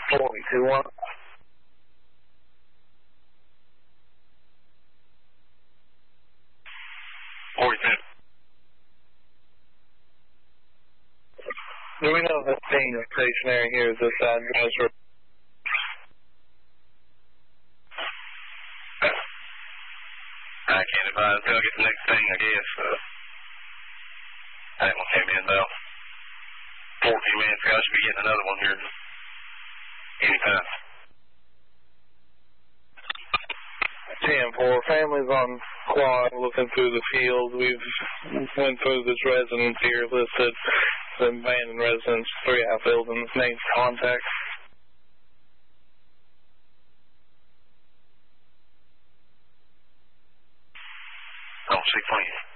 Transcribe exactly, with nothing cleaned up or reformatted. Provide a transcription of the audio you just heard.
forty-two one. forty-two. Do we know if it's being stationary here at this address? Or I can't advise until I get the next thing, I guess. Uh, that one came in about fourteen minutes ago. I should be getting another one here anytime. ten four, families on quad looking through the field. We've went through this residence here listed, the abandoned residence, three out buildings, named contact. I don't see plenty.